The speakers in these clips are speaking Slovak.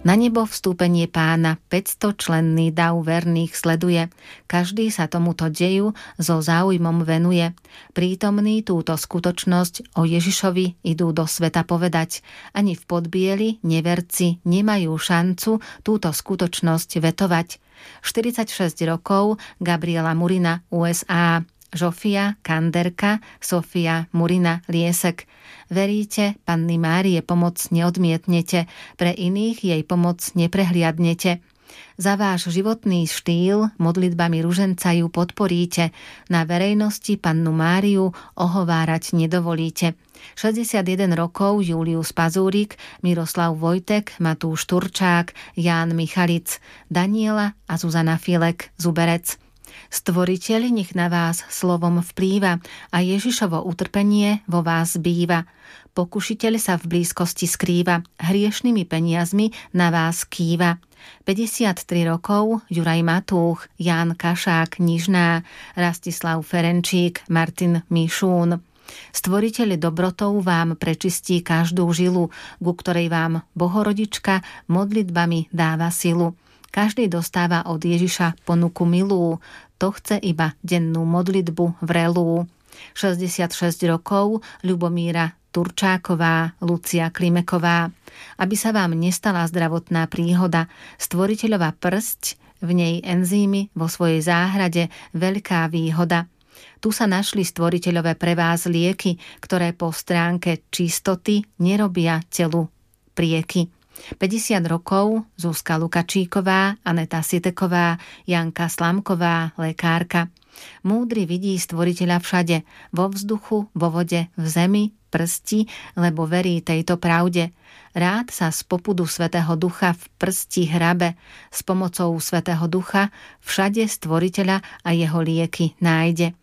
Na nebo vstúpenie Pána 500-členný dav verných sleduje. Každý sa tomuto deju so záujmom venuje. Prítomní túto skutočnosť o Ježišovi idú do sveta povedať. Ani v Podbieli neverci nemajú šancu túto skutočnosť vetovať. 46 rokov Gabriela Murina, USA. Žofia Kanderka, Sofia Murina Liesek. Veríte, Panny Márie pomoc neodmietnete, pre iných jej pomoc neprehliadnete. Za váš životný štýl modlitbami ruženca ju podporíte, na verejnosti Pannu Máriu ohovárať nedovolíte. 61 rokov Julius Pazúrik, Miroslav Vojtek, Matúš Turčák, Ján Michalic, Daniela a Zuzana Filek, Zuberec. Stvoriteľ nech na vás slovom vplýva a Ježišovo utrpenie vo vás býva. Pokušiteľ sa v blízkosti skrýva, hriešnými peniazmi na vás kýva. 53 rokov Juraj Matúch, Ján Kašák, Nižná, Rastislav Ferenčík, Martin Mišún. Stvoriteľ dobrotou vám prečistí každú žilu, ku ktorej vám Bohorodička modlitbami dáva silu. Každý dostáva od Ježiša ponuku milú, to chce iba dennú modlitbu vrelú. 66 rokov Ľubomíra Turčáková, Lucia Klimeková. Aby sa vám nestala zdravotná príhoda, stvoriteľová prsť, v nej enzymy, vo svojej záhrade veľká výhoda. Tu sa našli stvoriteľové pre vás lieky, ktoré po stránke čistoty nerobia telu prieky. 50 rokov Zuzka Lukačíková, Aneta Siteková, Janka Slamková, lekárka. Múdry vidí stvoriteľa všade, vo vzduchu, vo vode, v zemi, prsti, lebo verí tejto pravde. Rád sa z popudu Svätého Ducha v prsti hrabe, s pomocou Svätého Ducha všade stvoriteľa a jeho lieky nájde.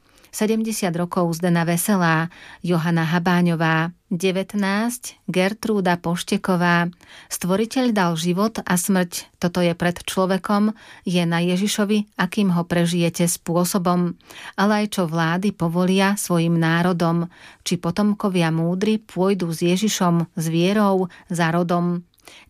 70 rokov Zdena Veselá, Johana Habáňová, 19 Gertrúda Pošteková. Stvoriteľ dal život a smrť, toto je pred človekom, je na Ježišovi, akým ho prežijete spôsobom, ale aj čo vlády povolia svojim národom, či potomkovia múdri pôjdu s Ježišom, s vierou, za rodom.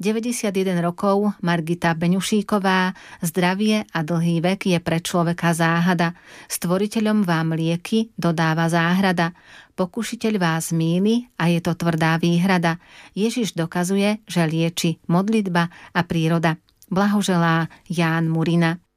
91 rokov Margita Beňušíková, zdravie a dlhý vek je pre človeka záhada. Stvoriteľom vám lieky dodáva záhrada. Pokušiteľ vás mýli a je to tvrdá výhrada. Ježiš dokazuje, že lieči modlitba a príroda. Blahoželá Ján Murina.